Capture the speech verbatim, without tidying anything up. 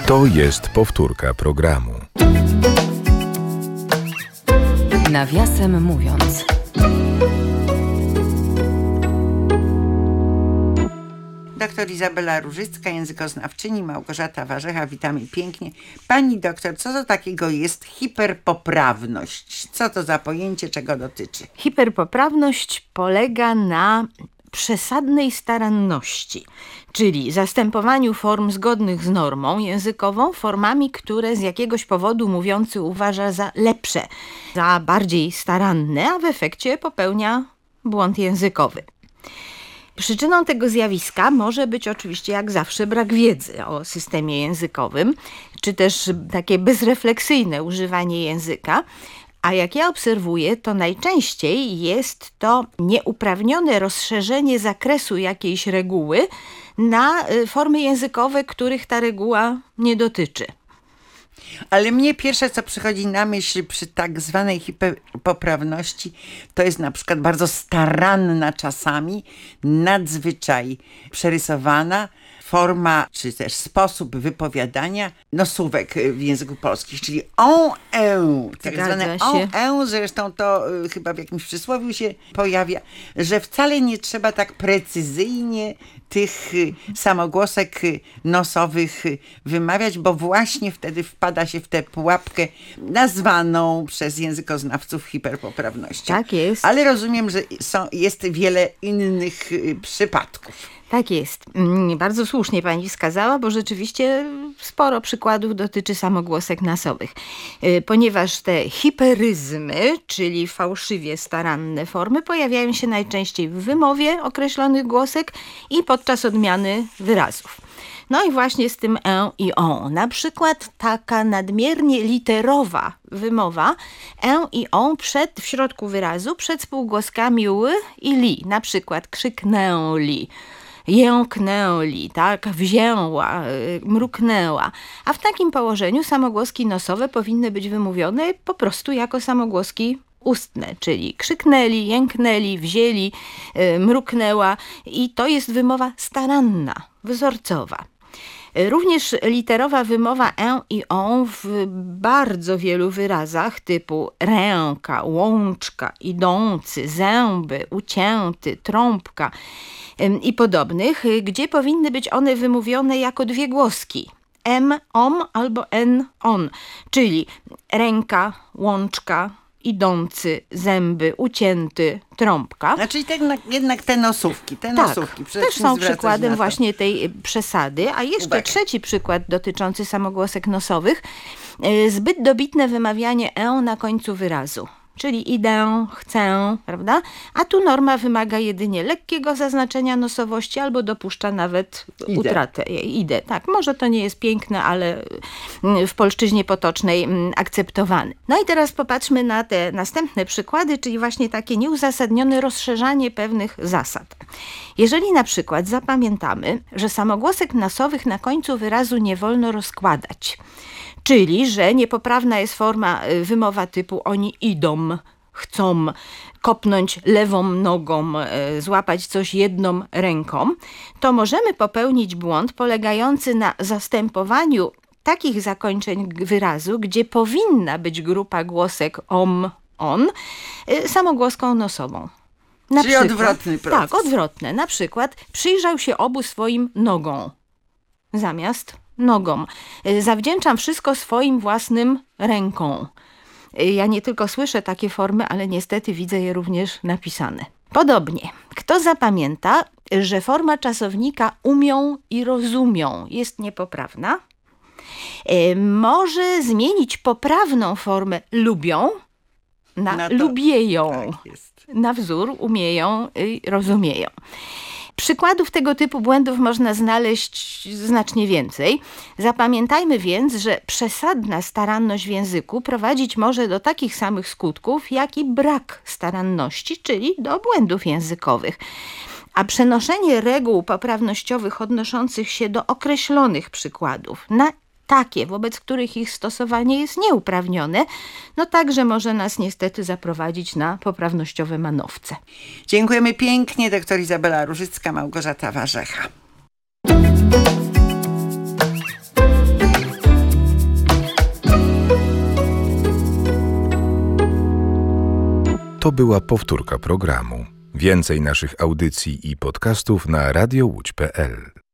To jest powtórka programu. Nawiasem mówiąc. Doktor Izabela Różycka, językoznawczyni, Małgorzata Warzecha, witamy pięknie. Pani doktor, co to takiego jest hiperpoprawność? Co to za pojęcie, czego dotyczy? Hiperpoprawność polega na przesadnej staranności, czyli zastępowaniu form zgodnych z normą językową formami, które z jakiegoś powodu mówiący uważa za lepsze, za bardziej staranne, a w efekcie popełnia błąd językowy. Przyczyną tego zjawiska może być oczywiście jak zawsze brak wiedzy o systemie językowym, czy też takie bezrefleksyjne używanie języka. A jak ja obserwuję, to najczęściej jest to nieuprawnione rozszerzenie zakresu jakiejś reguły na formy językowe, których ta reguła nie dotyczy. Ale mnie pierwsze, co przychodzi na myśl przy tak zwanej hiperpoprawności, to jest na przykład bardzo staranna czasami, nadzwyczaj przerysowana forma, czy też sposób wypowiadania nosówek w języku polskim, czyli on, e, tak zwane on, e, zresztą to y, chyba w jakimś przysłowiu się pojawia, że wcale nie trzeba tak precyzyjnie tych y, samogłosek y, nosowych y, wymawiać, bo właśnie wtedy wpada się w tę pułapkę nazwaną przez językoznawców hiperpoprawnością. Tak jest. Ale rozumiem, że są, jest wiele innych y, przypadków. Tak jest. Bardzo słusznie pani wskazała, bo rzeczywiście sporo przykładów dotyczy samogłosek nasowych. Ponieważ te hiperyzmy, czyli fałszywie staranne formy, pojawiają się najczęściej w wymowie określonych głosek i podczas odmiany wyrazów. No i właśnie z tym e i on. Na przykład taka nadmiernie literowa wymowa e i on przed, w środku wyrazu przed spółgłoskami ł i li. Na przykład krzyknęli, jęknęli, tak, wzięła, mruknęła. A w takim położeniu samogłoski nosowe powinny być wymówione po prostu jako samogłoski ustne, czyli krzyknęli, jęknęli, wzięli, mruknęła i to jest wymowa staranna, wzorcowa. Również literowa wymowa e i on w bardzo wielu wyrazach typu ręka, łączka, idący, zęby, ucięty, trąbka i podobnych, gdzie powinny być one wymówione jako dwie głoski. M, om albo n, on, czyli ręka, łączka, idący, zęby, ucięty, trąbka. Znaczy jednak, jednak te nosówki, te tak, nosówki. też są przykładem właśnie tej przesady. A jeszcze Uwaga. Trzeci przykład dotyczący samogłosek nosowych. Zbyt dobitne wymawianie e na końcu wyrazu. Czyli idę, chcę, prawda? A tu norma wymaga jedynie lekkiego zaznaczenia nosowości albo dopuszcza nawet idę. utratę. Idę. Tak, może to nie jest piękne, ale w polszczyźnie potocznej akceptowany. No i teraz popatrzmy na te następne przykłady, czyli właśnie takie nieuzasadnione rozszerzanie pewnych zasad. Jeżeli na przykład zapamiętamy, że samogłosek nosowych na końcu wyrazu nie wolno rozkładać, czyli, że niepoprawna jest forma wymowa typu oni idą, chcą kopnąć lewą nogą, złapać coś jedną ręką, to możemy popełnić błąd polegający na zastępowaniu takich zakończeń wyrazu, gdzie powinna być grupa głosek om, on, samogłoską nosową. Na Czyli przykład, odwrotny proces. Tak, odwrotne. Na przykład przyjrzał się obu swoim nogom zamiast nogą. Zawdzięczam wszystko swoim własnym rękom. Ja nie tylko słyszę takie formy, ale niestety widzę je również napisane. Podobnie, kto zapamięta, że forma czasownika umią i rozumią jest niepoprawna, może zmienić poprawną formę lubią na, na to, lubieją. Tak jest. Na wzór umieją i rozumieją. Przykładów tego typu błędów można znaleźć znacznie więcej. Zapamiętajmy więc, że przesadna staranność w języku prowadzić może do takich samych skutków, jak i brak staranności, czyli do błędów językowych. A przenoszenie reguł poprawnościowych odnoszących się do określonych przykładów na takie, wobec których ich stosowanie jest nieuprawnione, no także może nas niestety zaprowadzić na poprawnościowe manowce. Dziękujemy pięknie. Doktor Izabela Różycka, Małgorzata Warzecha. To była powtórka programu. Więcej naszych audycji i podcastów na radio łódź kropka pe el.